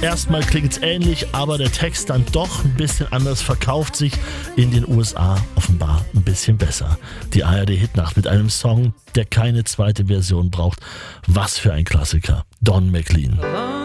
Erstmal klingt's ähnlich, aber der Text dann doch ein bisschen anders, verkauft sich in den USA offenbar ein bisschen besser. Die ARD-Hitnacht mit einem Song, der keine zweite Version braucht. Was für ein Klassiker. Don McLean.